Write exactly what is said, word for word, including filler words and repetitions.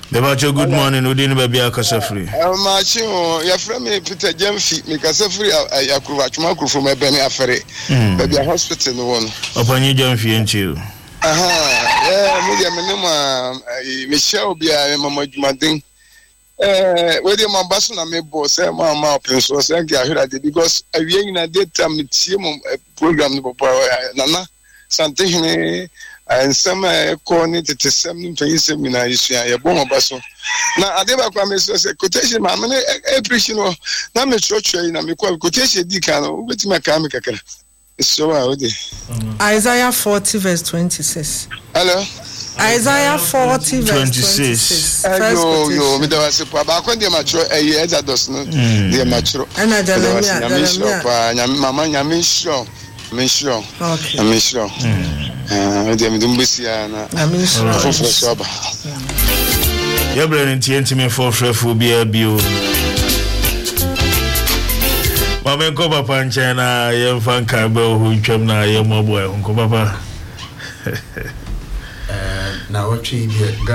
Bebacho, good morning. Udin baby akasafri. Eh machi o ya frame me Peter Jamfi me kasafri yakuru atwumakuru from ebeni afere. Baby hospital no one. Opanyi Jamfi enchi. Aha, eh me dia me nemu Michelle bia mama Jumaden. Eh we dey mambaso na me boss eh mama open so say get ahira dey because awie nyina data me tie mo program no papa nana santehene and some corny to the same seminar is a bomb basso. Now, I never come say quotation, my money, appreciation. Now, me church, and I'm called quotation, Dicano, with my comic. So, Isaiah forty, verse twenty-six. Hello, Isaiah forty, verse twenty-six. Yo, yo, me was a papa, when they mature a year that does not, they mature. And I don't know, Mamma, I'm sure. I'm sure. Okay. I'm sure. Uh, dem dum besia na. I'm sure. For soba. Ya brand intime for frefo bia bio. Mama ko papa nche na ye fan ka ba ho ntwam na ye mobo e ko papa. Eh na watchi